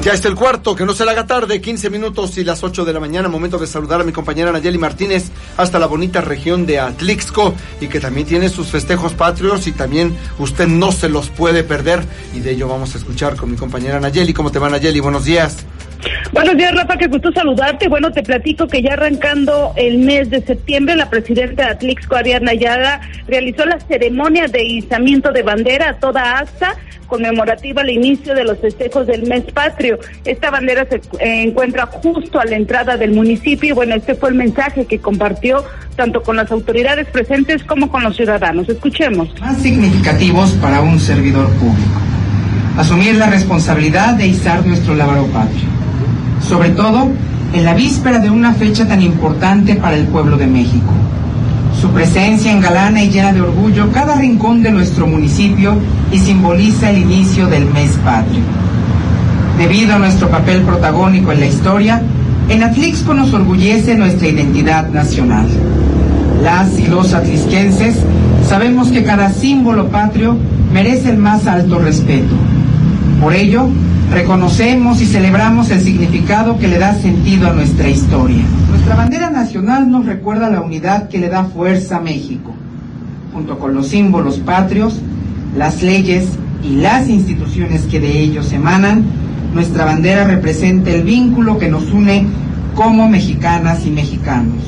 Ya está el cuarto, que no se le haga tarde, 15 minutos y las 8 de la mañana, momento de saludar a mi compañera Nayeli Martínez hasta la bonita región de Atlixco, y que también tiene sus festejos patrios y también usted no se los puede perder, y de ello vamos a escuchar con mi compañera Nayeli. ¿Cómo te va, Nayeli? Buenos días. Buenos días, Rafa, qué gusto saludarte. Bueno, te platico que ya arrancando el mes de septiembre, la presidenta de Atlixco, Ariadna Ayala, realizó la ceremonia de izamiento de bandera a toda asta, conmemorativa al inicio de los festejos del mes patrio. Esta bandera se encuentra justo a la entrada del municipio, y bueno, este fue el mensaje que compartió tanto con las autoridades presentes como con los ciudadanos. Escuchemos. Más significativos para un servidor público: asumir la responsabilidad de izar nuestro lábaro patrio, sobre todo en la víspera de una fecha tan importante para el pueblo de México. Su presencia engalana y llena de orgullo cada rincón de nuestro municipio y simboliza el inicio del mes patrio. Debido a nuestro papel protagónico en la historia, en Atlixco nos orgullece nuestra identidad nacional. Las y los atlixquenses sabemos que cada símbolo patrio merece el más alto respeto. Por ello, reconocemos y celebramos el significado que le da sentido a nuestra historia. Nuestra bandera nacional nos recuerda la unidad que le da fuerza a México. Junto con los símbolos patrios, las leyes y las instituciones que de ellos emanan, nuestra bandera representa el vínculo que nos une como mexicanas y mexicanos.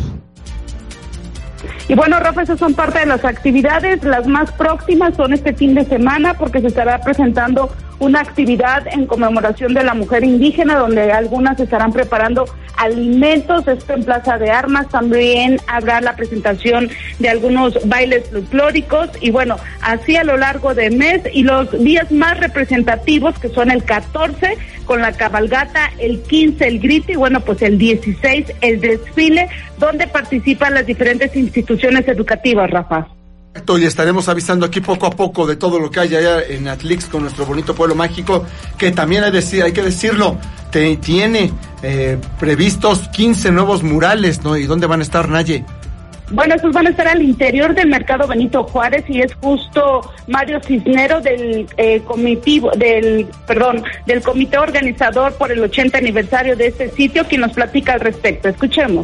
Y bueno, Rafa, esas son parte de las actividades. Las más próximas son este fin de semana, porque se estará presentando una actividad en conmemoración de la mujer indígena, donde algunas estarán preparando alimentos, esto en Plaza de Armas. También habrá la presentación de algunos bailes folclóricos, y bueno, así a lo largo del mes, y los días más representativos, que son el 14 con la cabalgata, el 15 el grito, y bueno, pues el 16 el desfile, donde participan las diferentes instituciones educativas, Rafa. Y estaremos avisando aquí poco a poco de todo lo que hay allá en Atlixco, nuestro bonito pueblo mágico, que también hay que decirlo, tiene previstos 15 nuevos murales, ¿no? ¿Y dónde van a estar, Naye? Bueno, estos van a estar al interior del Mercado Benito Juárez, y es justo Mario Cisnero del comité organizador por el 80 aniversario de este sitio, quien nos platica al respecto. Escuchemos.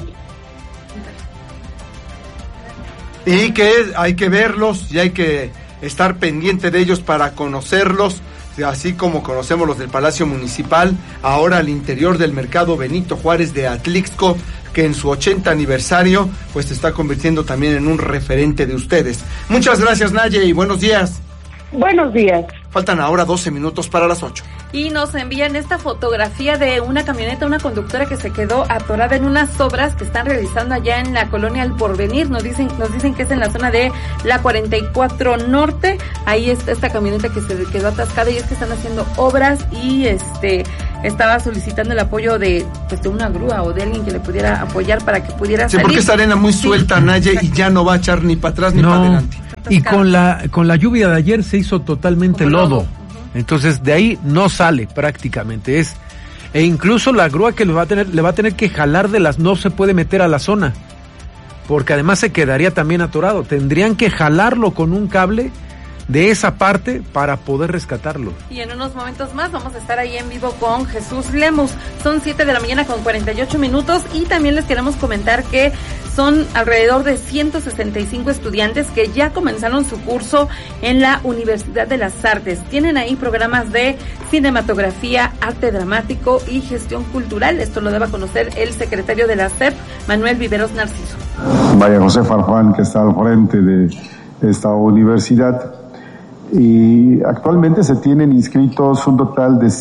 Y que hay que verlos y hay que estar pendiente de ellos para conocerlos, así como conocemos los del Palacio Municipal, ahora al interior del Mercado Benito Juárez de Atlixco, que en su 80 aniversario pues se está convirtiendo también en un referente de ustedes. Muchas gracias, Naye, y buenos días. Buenos días. Faltan ahora 12 minutos para las 8. Y nos envían esta fotografía de una camioneta, una conductora que se quedó atorada en unas obras que están realizando allá en la colonia El Porvenir. Nos dicen que es en la zona de la 44 Norte. Ahí está esta camioneta que se quedó atascada, y es que están haciendo obras, y estaba solicitando el apoyo de una grúa o de alguien que le pudiera apoyar para que pudiera salir. Sí, porque esta arena muy suelta, Naye, y ya no va a echar ni para atrás ni para adelante. Y con la lluvia de ayer se hizo totalmente como lodo. Entonces de ahí no sale prácticamente. E incluso la grúa que le va a tener que jalar no se puede meter a la zona, porque además se quedaría también atorado. Tendrían que jalarlo con un cable de esa parte para poder rescatarlo. Y en unos momentos más vamos a estar ahí en vivo con Jesús Lemus. Son 7 de la mañana con 48 minutos, y también les queremos comentar que son alrededor de 165 estudiantes que ya comenzaron su curso en la Universidad de las Artes. Tienen ahí programas de cinematografía, arte dramático y gestión cultural. Esto lo debe conocer el secretario de la SEP, Manuel Viveros Narciso. María José Farfán, que está al frente de esta universidad. Y actualmente se tienen inscritos un total de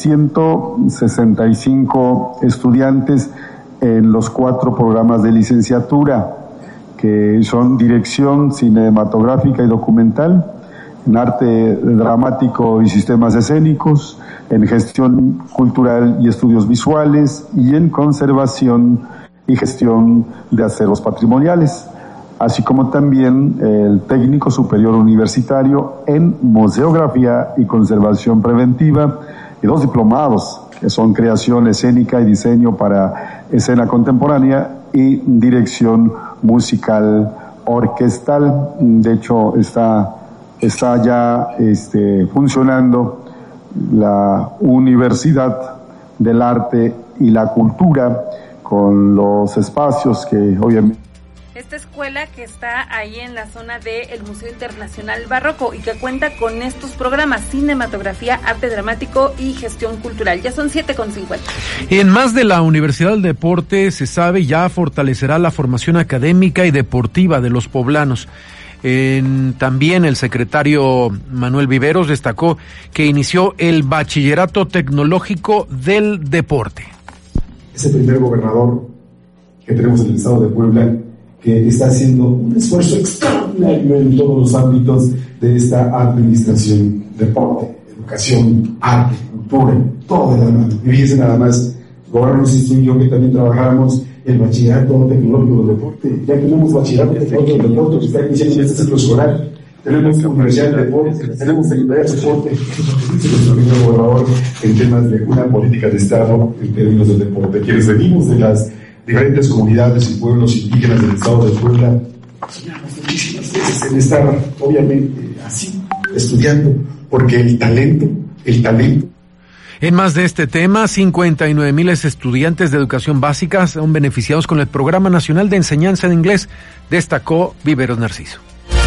165 estudiantes en los 4 programas de licenciatura, que son dirección cinematográfica y documental, en arte dramático y sistemas escénicos, en gestión cultural y estudios visuales, y en conservación y gestión de acervos patrimoniales, así como también el técnico superior universitario en museografía y conservación preventiva, y 2 diplomados, que son creación escénica y diseño para escena contemporánea y dirección musical orquestal. De hecho, está ya funcionando la universidad del arte y la cultura, con los espacios que obviamente... Esta escuela que está ahí en la zona del Museo Internacional Barroco y que cuenta con estos programas: cinematografía, arte dramático y gestión cultural. Ya son 7:50. Y en más de la Universidad del Deporte, se sabe, ya fortalecerá la formación académica y deportiva de los poblanos. También el secretario Manuel Viveros destacó que inició el Bachillerato Tecnológico del Deporte. Es el primer gobernador que tenemos en el estado de Puebla que está haciendo un esfuerzo extraordinario en todos los ámbitos de esta administración: deporte, educación, arte, cultura, todo de la mano. Y fíjense nada más, el gobernador nos instruyó que también trabajáramos el Bachillerato Tecnológico del Deporte. Ya tenemos Bachillerato Tecnológico del Deporte que está iniciando en este ciclo escolar. Tenemos Universidad de Deporte, tenemos Secretaría de Deporte, nuestro mismo gobernador en temas de una política de Estado en términos del deporte. Quienes venimos de las diferentes comunidades y pueblos indígenas del estado de Puebla, soñamos muchísimas veces en estar, obviamente, así, estudiando, porque el talento... En más de este tema, 59,000 estudiantes de educación básica son beneficiados con el Programa Nacional de Enseñanza de Inglés, destacó Viveros Narciso.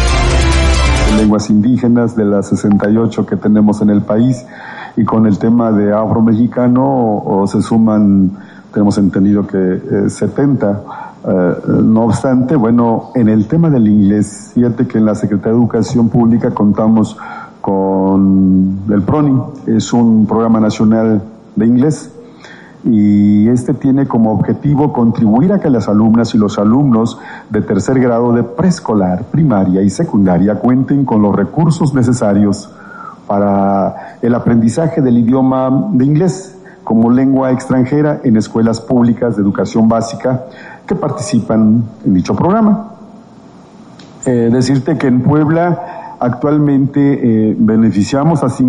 Lenguas indígenas de las 68 que tenemos en el país, y con el tema de afromexicano se suman, tenemos entendido que 70. No obstante, bueno, en el tema del inglés, fíjate que en la Secretaría de Educación Pública contamos con el PRONI, es un programa nacional de inglés, y este tiene como objetivo contribuir a que las alumnas y los alumnos de tercer grado de preescolar, primaria y secundaria cuenten con los recursos necesarios para el aprendizaje del idioma de inglés como lengua extranjera en escuelas públicas de educación básica que participan en dicho programa. Decirte que en Puebla actualmente beneficiamos a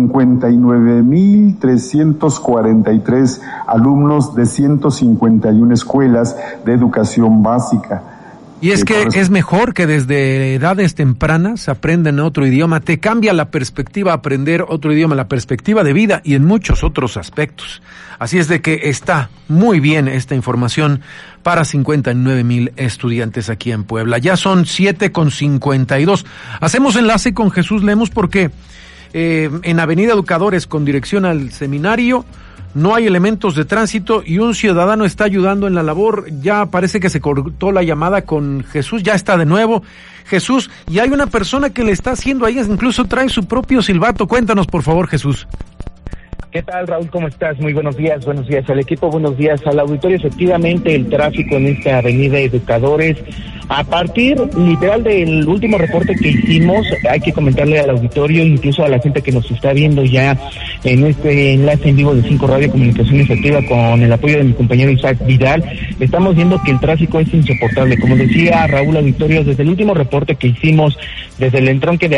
59,343 alumnos de 151 escuelas de educación básica. Y es que es mejor que desde edades tempranas aprendan otro idioma. Te cambia la perspectiva aprender otro idioma, la perspectiva de vida y en muchos otros aspectos. Así es de que está muy bien esta información para 59,000 estudiantes aquí en Puebla. Ya son 7:52. Hacemos enlace con Jesús Lemus porque en Avenida Educadores con dirección al seminario no hay elementos de tránsito y un ciudadano está ayudando en la labor. Ya parece que se cortó la llamada con Jesús, ya está de nuevo Jesús, y hay una persona que le está haciendo ahí, incluso trae su propio silbato. Cuéntanos, por favor, Jesús. ¿Qué tal, Raúl? ¿Cómo estás? Muy buenos días al equipo, buenos días al auditorio. Efectivamente, el tráfico en esta Avenida Educadores, a partir literal del último reporte que hicimos, hay que comentarle al auditorio, incluso a la gente que nos está viendo ya en este enlace en vivo de 5 Radio Comunicación Efectiva con el apoyo de mi compañero Isaac Vidal, estamos viendo que el tráfico es insoportable. Como decía Raúl, auditorio, desde el último reporte que hicimos, desde el entronque de